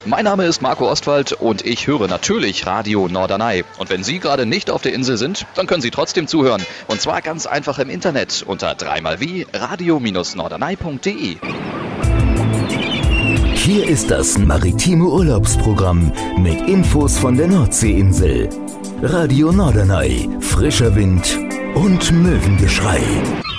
Mein Name ist Marco Ostwald und ich höre natürlich Radio Norderney. Und wenn Sie gerade nicht auf der Insel sind, dann können Sie trotzdem zuhören. Und zwar ganz einfach im Internet unter 3xwie radio-norderney.de. Hier ist das maritime Urlaubsprogramm mit Infos von der Nordseeinsel. Radio Norderney, frischer Wind und Möwengeschrei.